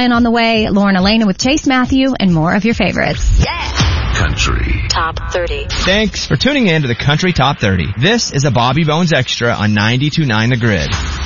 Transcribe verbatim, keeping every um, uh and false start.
Ryan on the way, Lauren Elena with Chase Matthew, and more of your favorites. Yeah! Country Top thirty. Thanks for tuning in to the Country Top thirty. This is a Bobby Bones Extra on ninety-two point nine The Grid.